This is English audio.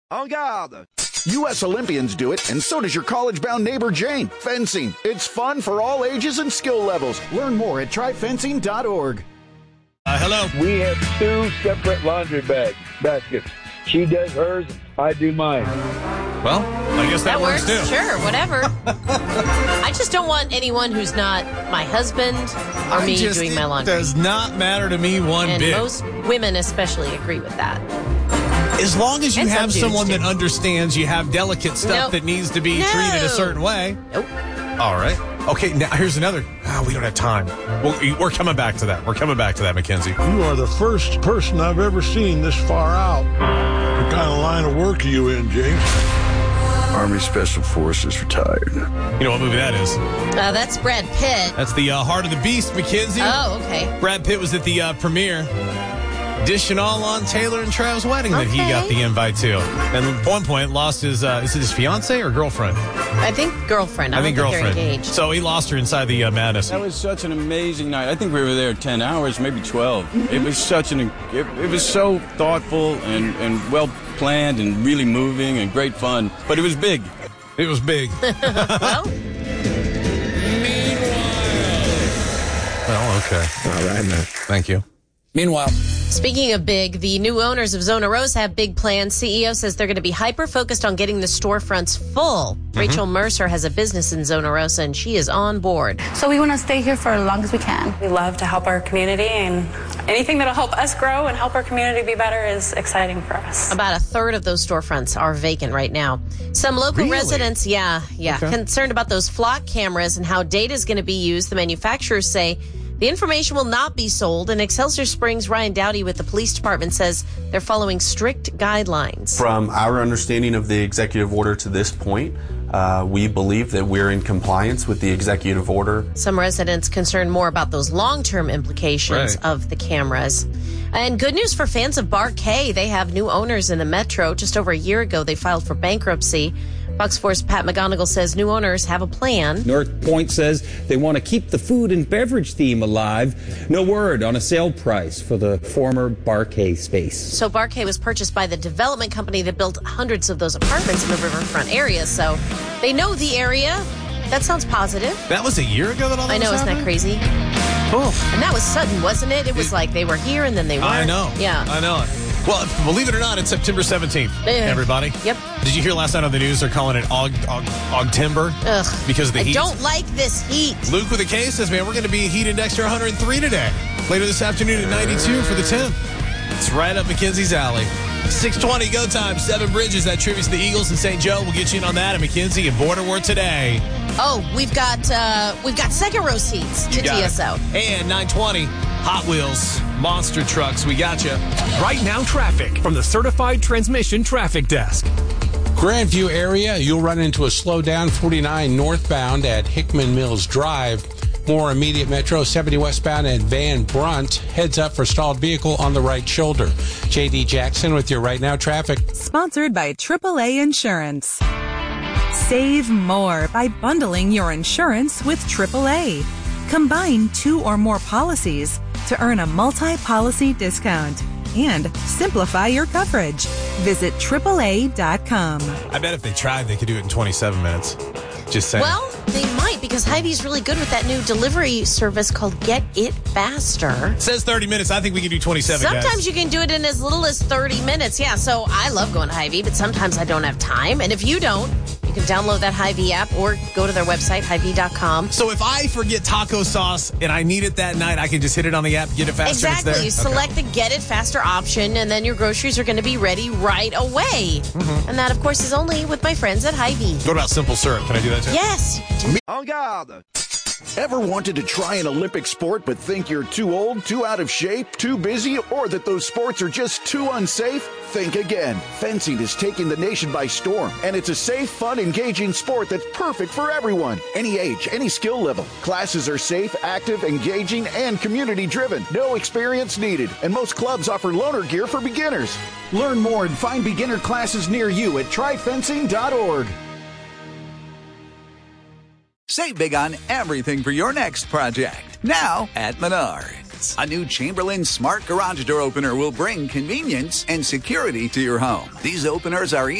En garde! U.S. Olympians do it, and so does your college-bound neighbor Jane. Fencing. It's fun for all ages and skill levels. Learn more at tryfencing.org. Hello. We have 2 separate laundry baskets. She does hers, I do mine. Well, I guess that works too. Sure, whatever. I just don't want anyone who's not my husband or me doing my laundry. It does not matter to me one bit. And most women especially agree with that. As long as you And have some someone dudes that do. understands you have delicate stuff that needs to be treated a certain way. Nope. All right. Okay, now here's another. We don't have time. We're coming back to that. We're coming back to that, Mackenzie. You are the first person I've ever seen this far out. What kind of line of work are you in, James? Army Special Forces retired. You know what movie that is? That's Brad Pitt. That's the Heart of the Beast, Mackenzie. Oh, okay. Brad Pitt was at the premiere, dishing all on Taylor and Trav's wedding that he got the invite to. And at one point lost his, is it his fiance or girlfriend? I think girlfriend. I think girlfriend. They're engaged. So he lost her inside the Madness. That was such an amazing night. I think we were there 10 hours, maybe 12. It was such it was so thoughtful and well planned and really moving and great fun. But it was big. It was big. Well, Well, okay. All right, man. Thank you. Meanwhile, speaking of big, the new owners of Zona Rosa have big plans. CEO says they're going to be hyper-focused on getting the storefronts full. Rachel Mercer has a business in Zona Rosa, and she is on board. So we want to stay here for as long as we can. We love to help our community, and anything that'll help us grow and help our community be better is exciting for us. About a third of those storefronts are vacant right now. Some local residents, concerned about those flock cameras and how data is going to be used. The manufacturers say the information will not be sold. In Excelsior Springs, Ryan Dowdy with the police department says they're following strict guidelines. From our understanding of the executive order to this point, we believe that we're in compliance with the executive order. Some residents concerned more about those long-term implications of the cameras. And good news for fans of Bar K. They have new owners in the metro. Just over a year ago, they filed for bankruptcy. Fox 4's Pat McGonigal says new owners have a plan. North Point says they want to keep the food and beverage theme alive. No word on a sale price for the former Bar K space. So Bar K was purchased by the development company that built hundreds of those apartments in the riverfront area. So they know the area. That sounds positive. That was a year ago that all that I know, was isn't that happening? crazy? Cool. And that was sudden, wasn't it? It was like they were here and then they weren't. I know. Yeah. I know it. Well, believe it or not, it's September 17th, everybody. Yep. Did you hear last night on the news they're calling it Ogtimber? Ugh. Because of the heat. I don't like this heat. Luke with a K says, man, we're going to be heat index to 103 today. Later this afternoon at 92 for the 10th. It's right up Mackenzie's alley. 6:20 go time. 7 Bridges. That tribute to the Eagles in St. Joe. We'll get you in on that at Mackenzie and Border War today. Oh, we've got second row seats to TSO. And 9:20 Hot Wheels monster trucks. We got you. Right now, traffic from the Certified Transmission Traffic Desk. Grandview area, you'll run into a slowdown 49 northbound at Hickman Mills Drive. More immediate Metro 70 westbound at Van Brunt. Heads up for stalled vehicle on the right shoulder. JD Jackson with your Right Now traffic. Sponsored by AAA Insurance. Save more by bundling your insurance with AAA. Combine 2 or more policies to earn a multi-policy discount and simplify your coverage. Visit AAA.com. I bet if they tried, they could do it in 27 minutes. Just saying. Well, they might because Hy-Vee's really good with that new delivery service called Get It Faster. It says 30 minutes. I think we can do 27, Sometimes guys. you can do it in as little as 30 minutes. Yeah, so I love going to Hy-Vee, but sometimes I don't have time. And if you don't, you can download that Hy-Vee app or go to their website, Hy-Vee.com. So if I forget taco sauce and I need it that night, I can just hit it on the app, Get It Faster. Exactly. And You it's there? select the Get It Faster option, and then your groceries are going to be ready right away. And that, of course, is only with my friends at Hy-Vee. What about simple syrup? Can I do that too? Yes. En garde! Ever wanted to try an Olympic sport but think you're too old, too out of shape, too busy, or that those sports are just too unsafe? Think again. Fencing is taking the nation by storm, and it's a safe, fun, engaging sport that's perfect for everyone. Any age, any skill level. Classes are safe, active, engaging, and community-driven. No experience needed, and most clubs offer loaner gear for beginners. Learn more and find beginner classes near you at tryfencing.org. Save big on everything for your next project. Now at Menards. A new Chamberlain Smart Garage Door Opener will bring convenience and security to your home. These openers are